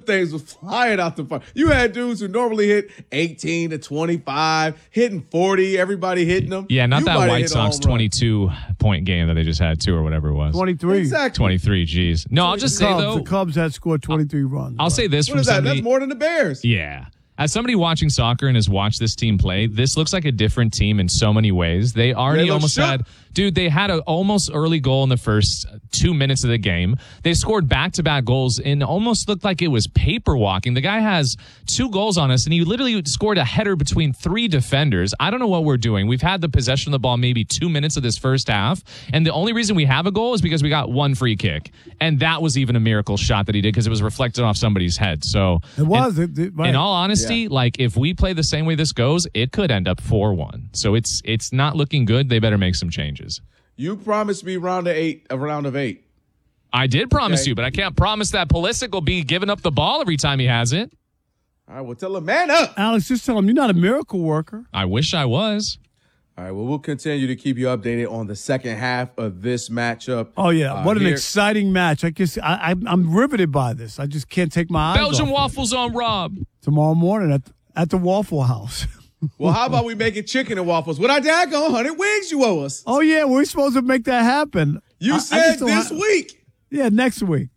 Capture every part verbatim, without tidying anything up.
things was flying out the fire. You had dudes who normally hit eighteen to twenty-five, hitting forty, everybody hitting them. Yeah, not you that White Sox twenty-two point game that they just had, two or whatever it was. twenty-three. Exactly. twenty-three, geez. No, I'll just the say, Cubs, though. The Cubs had scored twenty-three I'll, runs. I'll right? say this What from is that? somebody. That's more than the Bears. Yeah. As somebody watching soccer and has watched this team play, this looks like a different team in so many ways. They already They look almost shook. had, dude, they had an almost early goal in the first two minutes of the game. They scored back-to-back goals and almost looked like it was paper walking. The guy has two goals on us, and he literally scored a header between three defenders. I don't know what we're doing. We've had the possession of the ball maybe two minutes of this first half, and the only reason we have a goal is because we got one free kick, and that was even a miracle shot that he did because it was reflected off somebody's head. So It was. In, It, it, right. in all honesty, Yeah. like if we play the same way this goes, it could end up four one. So it's it's not looking good. They better make some changes. You promised me round of eight, a round of eight. I did promise Okay. you, but I can't promise that Pulisic will be giving up the ball every time he has it. All right, well, tell him, man up. Alex, just tell him you're not a miracle worker. I wish I was. All right, well, we'll continue to keep you updated on the second half of this matchup. Oh, yeah. Uh, what an here- exciting match. I guess I, I, I'm riveted by this. I just can't take my eyes Belgian off it. waffles on Rob. Tomorrow morning at, at the Waffle House. Well, how about we making chicken and waffles? With our dad going, one hundred wings you owe us. Oh, yeah. We're supposed to make that happen. You I- I said just don't this ha- week. Yeah, next week.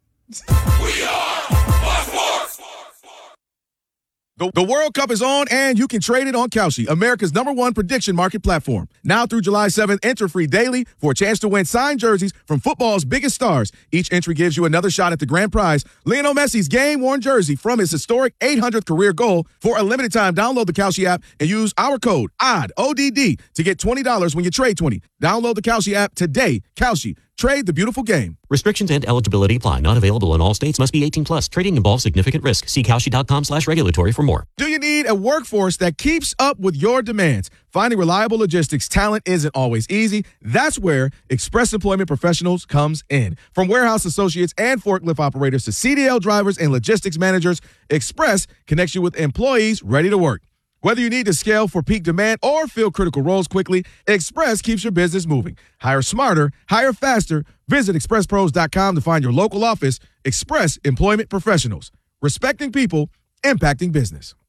The, the World Cup is on, and you can trade it on Kalshi, America's number one prediction market platform. Now through July seventh, enter free daily for a chance to win signed jerseys from football's biggest stars. Each entry gives you another shot at the grand prize, Lionel Messi's game-worn jersey from his historic eight hundredth career goal. For a limited time, download the Kalshi app and use our code O D D, O D D, to get twenty dollars when you trade twenty. Download the Kalshi app today. Kalshi. Trade the beautiful game. Restrictions and eligibility apply. Not available in all states. Must be eighteen plus. Trading involves significant risk. See Kalshi.com slash regulatory for more. Do you need a workforce that keeps up with your demands? Finding reliable logistics talent isn't always easy. That's where Express Employment Professionals comes in. From warehouse associates and forklift operators to C D L drivers and logistics managers, Express connects you with employees ready to work. Whether you need to scale for peak demand or fill critical roles quickly, Express keeps your business moving. Hire smarter, hire faster. Visit express pros dot com to find your local office. Express Employment Professionals. Respecting people, impacting business.